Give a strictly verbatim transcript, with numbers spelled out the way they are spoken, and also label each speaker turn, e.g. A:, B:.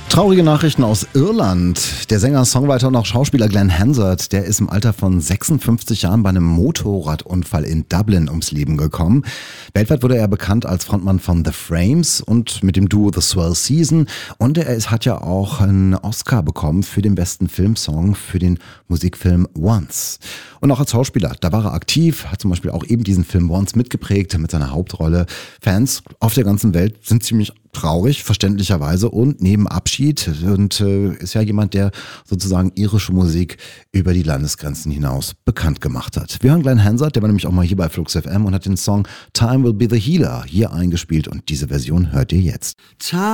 A: Traurige Nachrichten aus Irland. Der Sänger, Songwriter und auch Schauspieler Glenn Hansard, der ist im Alter von sechsundfünfzig Jahren bei einem Motorradunfall in Dublin ums Leben gekommen. Weltweit wurde er bekannt als Frontmann von The Frames und mit dem Duo The Swell Season. Und er ist, hat ja auch einen Oscar bekommen für den besten Filmsong für den Musikfilm Once. Und auch als Schauspieler, da war er aktiv, hat zum Beispiel auch eben diesen Film Once mitgeprägt mit seiner Hauptrolle. Fans auf der ganzen Welt sind ziemlich traurig, verständlicherweise, und neben Abschied und äh, ist ja jemand, der sozusagen irische Musik über die Landesgrenzen hinaus bekannt gemacht hat. Wir hören Glenn Hansard, der war nämlich auch mal hier bei Flux F M und hat den Song Time Will Be the Healer hier eingespielt und diese Version hört ihr jetzt.